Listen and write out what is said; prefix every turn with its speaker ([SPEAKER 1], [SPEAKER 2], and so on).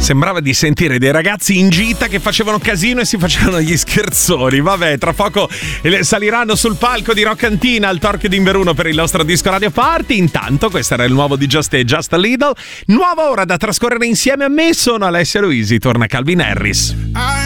[SPEAKER 1] Sembrava di sentire dei ragazzi in gita che facevano casino e si facevano gli scherzoni. Vabbè, tra poco saliranno sul palco di Roccantina al Torque d'Inveruno per il nostro disco Radio Party. Intanto questo era il nuovo di Just a Little. Nuova ora da trascorrere insieme a me, sono Alessia Luisi, torna Calvin Harris.